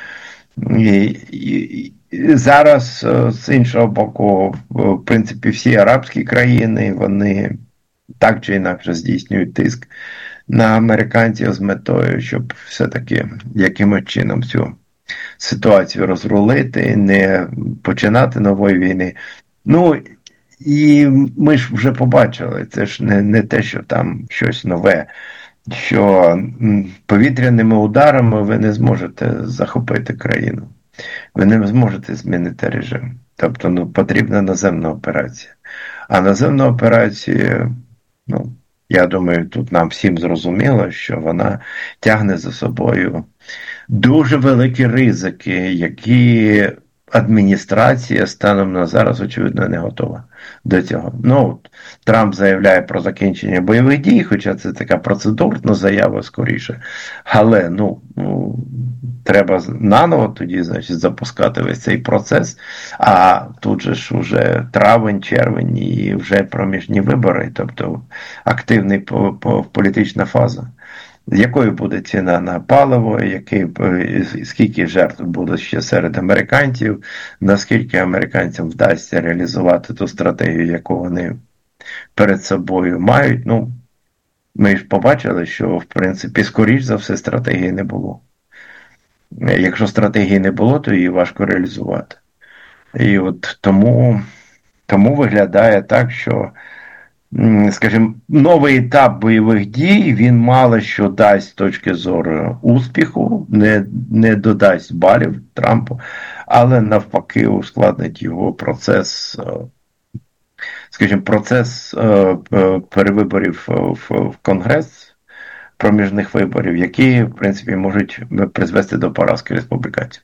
І зараз, з іншого боку, в принципі, всі арабські країни, вони так чи інакше здійснюють тиск на американців з метою, щоб все-таки якимось чином цю ситуацію розрулити, не починати нової війни. Ну, і ми ж вже побачили, це ж не те, що там щось нове, що повітряними ударами ви не зможете захопити країну. Ви не зможете змінити режим. Тобто, потрібна наземна операція. А наземна операція, я думаю, тут нам всім зрозуміло, що вона тягне за собою дуже великі ризики, які адміністрація станом на зараз, очевидно, не готова до цього. Ну, Трамп заявляє про закінчення бойових дій, хоча це така процедурна заява скоріше. Але, треба наново тоді, значить, запускати весь цей процес. А тут же ж уже травень, червень і вже проміжні вибори, тобто активна політична фаза. Якою буде ціна на паливо, скільки жертв буде ще серед американців, наскільки американцям вдасться реалізувати ту стратегію, яку вони перед собою мають. Ми ж побачили, що, в принципі, скоріш за все, стратегії не було. Якщо стратегії не було, то її важко реалізувати. І от тому виглядає так, що, скажімо, новий етап бойових дій, він мало що дасть з точки зору успіху, не додасть балів Трампу, але навпаки ускладнить його процес, скажімо, процес перевиборів в Конгрес, проміжних виборів, які, в принципі, можуть призвести до поразки республіканців.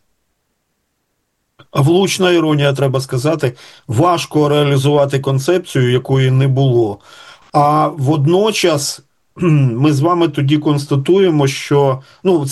Влучна іронія, треба сказати, важко реалізувати концепцію, якої не було. А водночас ми з вами тоді констатуємо, що